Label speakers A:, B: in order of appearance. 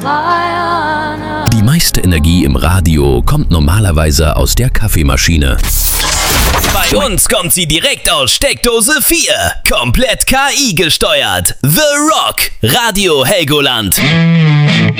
A: Die meiste Energie im Radio kommt normalerweise aus der Kaffeemaschine. Bei uns kommt sie direkt aus Steckdose 4. Komplett KI gesteuert. The Rock. Radio Helgoland.